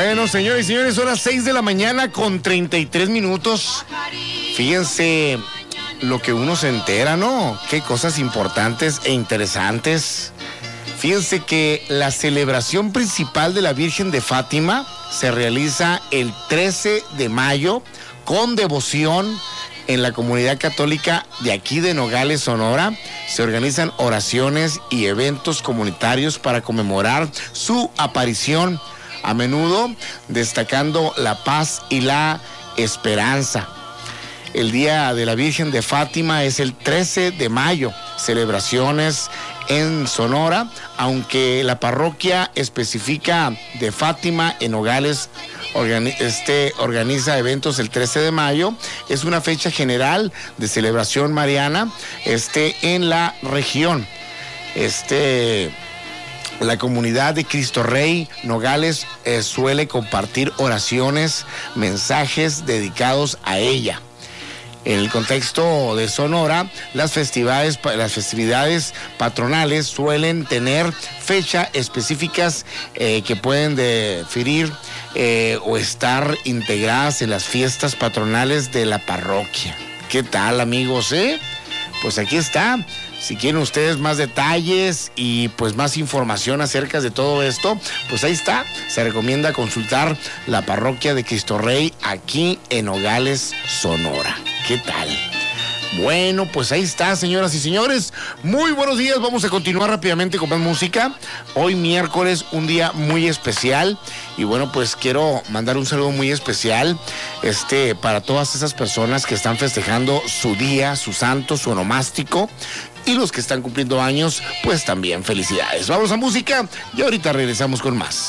Bueno, señores y señores, son las 6 de la mañana con 33 minutos. Fíjense lo que uno se entera, ¿no? Qué cosas importantes e interesantes. Fíjense que la celebración principal de la Virgen de Fátima se realiza el 13 de mayo con devoción en la comunidad católica de aquí de Nogales, Sonora. Se organizan oraciones y eventos comunitarios para conmemorar su aparición, a menudo destacando la paz y la esperanza. El Día de la Virgen de Fátima es el 13 de mayo. Celebraciones en Sonora, aunque la parroquia específica de Fátima en Nogales organiza eventos el 13 de mayo. Es una fecha general de celebración mariana en la región. La comunidad de Cristo Rey Nogales suele compartir oraciones, mensajes dedicados a ella. En el contexto de Sonora, las festividades patronales suelen tener fechas específicas que pueden diferir o estar integradas en las fiestas patronales de la parroquia. ¿Qué tal, amigos? Pues aquí está. Si quieren ustedes más detalles y pues más información acerca de todo esto, pues ahí está. Se recomienda consultar la parroquia de Cristo Rey aquí en Nogales, Sonora. ¿Qué tal? Bueno, pues ahí está, señoras y señores. Muy buenos días. Vamos a continuar rápidamente con más música. Hoy miércoles, un día muy especial. Y bueno, pues quiero mandar un saludo muy especial para todas esas personas que están festejando su día, su santo, su onomástico. Y los que están cumpliendo años, pues también felicidades. Vamos a música y ahorita regresamos con más.